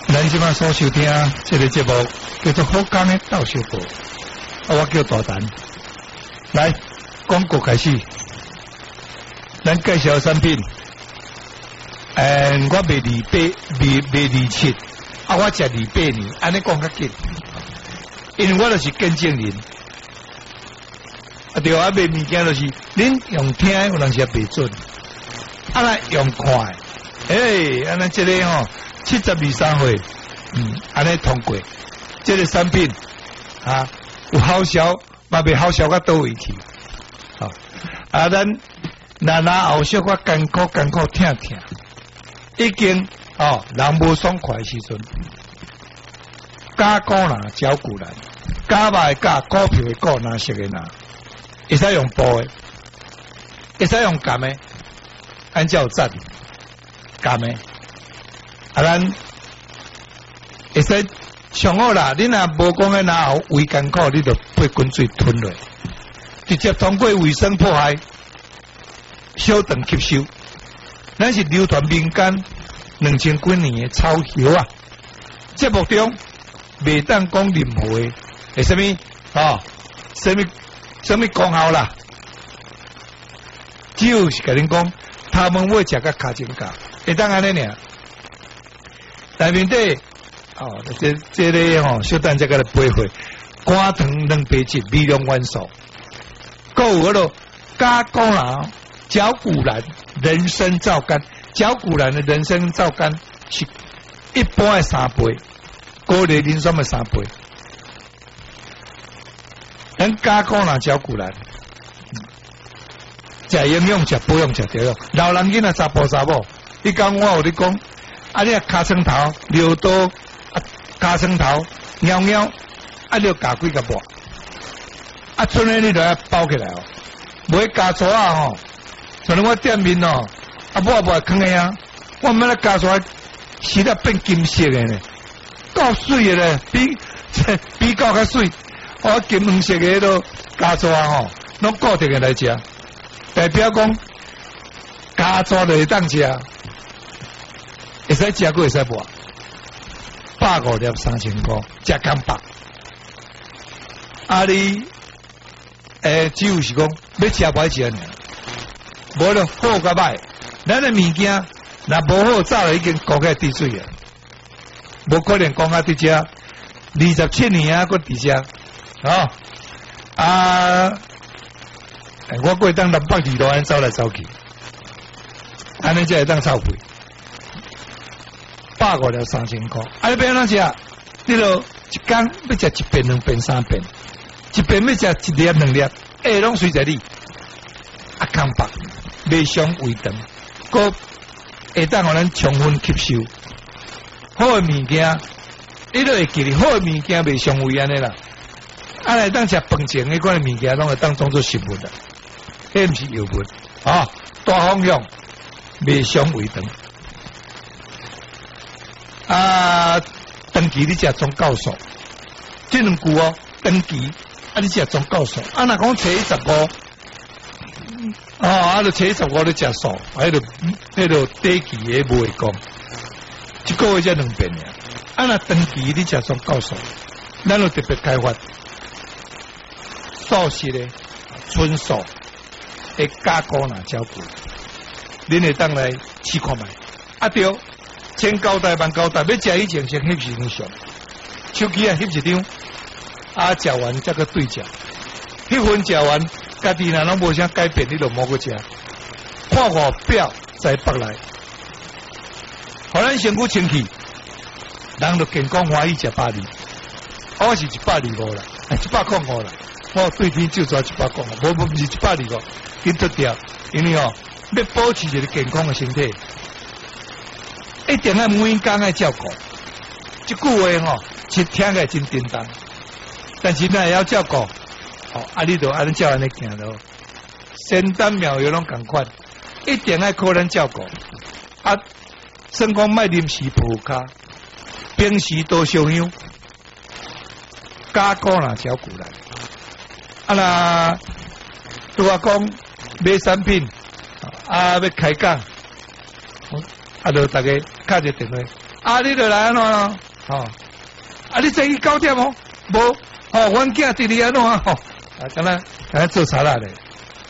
咱即摆所收听这个节目叫做《好讲的到小报》，我叫大丹。来，广告开始，咱介绍产品。我卖27，我食28年，安尼讲较紧，因为我就是见证人。对啊，卖物件就是恁用听，有人是袂准，那用看，安尼这个72、3岁，安尼通过，这个产品有好销，嘛袂好销到倒位去，咱拿后小可艰苦疼，已经人无爽快的时阵，加股啦，照顾人，加肉的加，股票的股，哪色的哪。会使用煲的，会使用咸的，按照赞咸的，咱会使上好啦。你若无讲个哪有胃艰苦，你就配滚水吞落，直接通过卫生破坏，小肠吸收。咱是流传民间2000几年的草药啊。节目中袂当讲任何的什么什么功效啦？只有是甲恁讲，他们会食个卡真价，会当安尼尔。内面底这个小蛋这个配会，肝糖2杯质，微量元素，还有嗰个加高囊绞骨兰人参皂苷，绞骨兰的人参皂苷是一般的3倍，高丽磷酸的3倍。咱加工啦，照顾人，食营养，食保养，食调养。老人囡仔查甫查某，你讲我有你讲，你卡床头、尿道、卡床头、尿，你要加几个膜，剩的你就要包起来哦，袂加错像我店面抹坑的啊，我们加错，洗得变金色的呢，够水的咧，比较较水。金黄色的都加抓拢固定的来食，代表讲加抓就会当食，会使食过会使无，150粒3000块，食干白。你只有是讲要食歹食尔，无就好甲歹。咱的物件若无好，早就已经高起滴水啊，无可能讲伫遮27年还伫遮。我过当600多安走来走去，安尼才会当臭屁。150粒3000块，你要安怎食？你就一天要食1遍、2遍、3遍，一遍要食1粒、2粒，拢随在你。空白，袂伤胃肠，佮会当互咱充分吸收。好的物件，你都会记哩。好的物件袂伤胃安尼啦。来当食饭前迄款物件，拢会当当做食物啦，迄毋是药物大方向袂伤胃肠。长期你食中酵素，这2句长期你食中酵素，若讲初15，就初15你食素，迄个短期的无会讲，一个月才2遍尔。若长期你食中酵素，咱就特别开发。素食的纯素的加工啦，照顾，恁会当来试看卖。对，千交代万交代，要食以前先翕一张相，手机翕一张，食完才个对食。迄份食完，家己若拢无啥改变，你就莫去食。看外表再北来，互咱身躯清气，人就健康欢喜食120。我是125啦，105啦。我对天就抓100讲，无是125，紧脱掉，因为要保持一个健康的身体，一定要每天要照顾。这句话是听起来真简单，但是呢要照顾，你就安尼照安尼行咯。仙丹妙药拢共款，一定要靠咱照顾。算讲莫临时抱脚，平时多烧香，加高啦照顾来。对我讲买产品，要开讲，就大家敲一个电话， 啊，你就来安怎咯？啊，你早去9点哦，无阮囝伫你安怎啊？敢若做啥啦咧？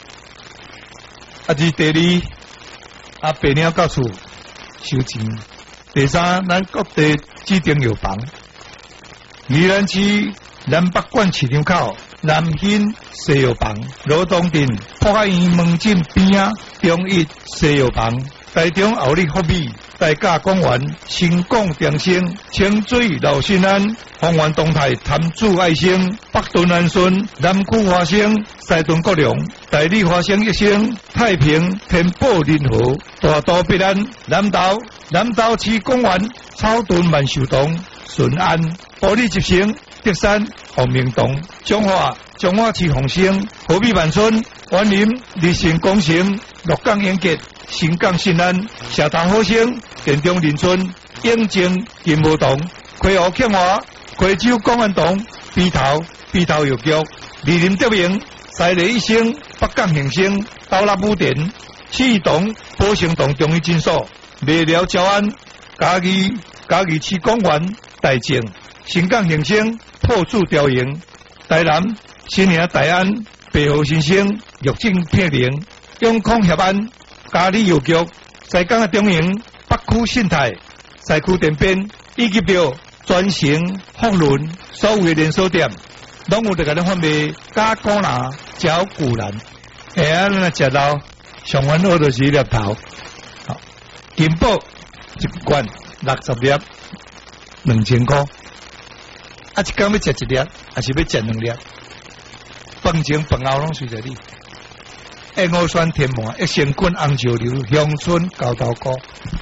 第二，白鸟到厝收钱。第三，咱各地指定药房，宜兰市南北管市场口南兴西药房、罗东镇福海园门诊边啊中一西药房、台中后里福美、大甲公园、新港长生、清水老新安、丰原东泰潭子爱生、北屯安顺、南区花生、西屯国良、大理花生一生、太平天宝仁和、大都必安、南投市公园、草屯万寿堂、顺安、保利集成、德山、洪明堂、彰化市洪生、和美万村、园林、立信工程、鹿港永杰、新港新安、社头好生、建中林村、永靖金湖堂、溪湖庆华、溪州公安堂、鼻头药局、二林德明、西里一生、北港恒生、刀立武店、启东宝成堂中医诊所、未了招安、嘉义市公园、大正、新港恒生、破柱雕营、台南新营大安、北河新生、玉井片林、永康协安、嘉里药局、西港中营、北区信泰、西区电边，以及着全城福伦所有的连锁店，拢有在甲咱贩卖假果篮、招古兰。咱若食到上烦恼就是粒头，金宝一罐60粒，2000块。一天要食1粒，还是要食2粒？饭前饭后拢随着你。燕窝酸甜满，益生菌红石榴，乡村高豆糕。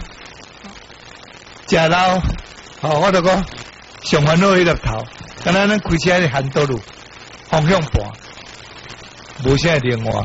食到，我就讲上烦恼迄粒头，敢若咱开车咧行道路，方向盘，无啥另外。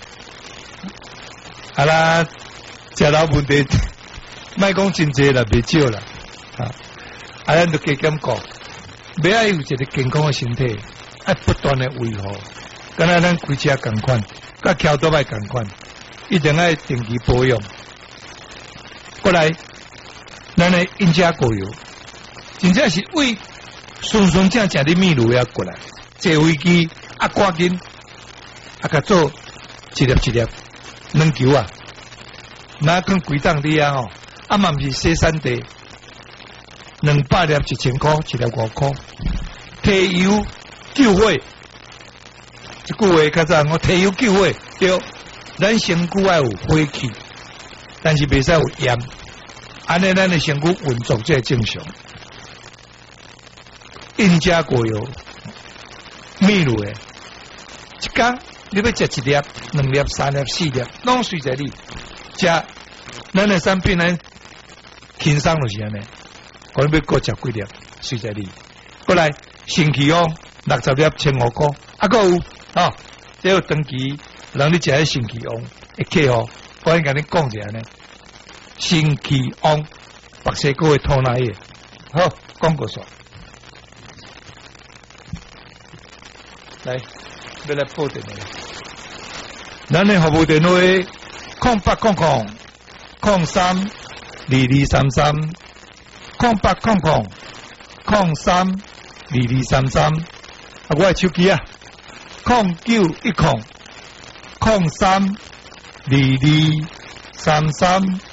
啦，食到问题，莫讲真济啦，袂少啦。咱就加减顾。要爱有一个健康的身体，爱不断的维护，敢若咱开车同款，甲桥倒摆同款，一定爱定期保养。过来，咱的因家果油，真正是为顺顺正正的米路要过来，坐飞机赶紧甲做一粒2球啊，哪肯几档的啊嘛毋是西山地。200粒1000块，一粒5块。提油救火，这句话较早我提油救火，对，咱身躯要有火气，但是袂使有盐，安尼咱的身躯运作才正常。印加果油，米露的，一天你要食1粒、2粒、3粒、4粒，拢随在你食。咱的产品呢，轻松就是安尼。我要各食几粒，随在你。过来，神奇哦，60粒15块，还有这有长期让你食迄神奇王一克哦，我先甲你讲一下呢。神奇王白西哥的吐奶液，好，广告说，来，要来报电话。咱的服务电话0800032233。0800032233，我的手机啊，0910032233，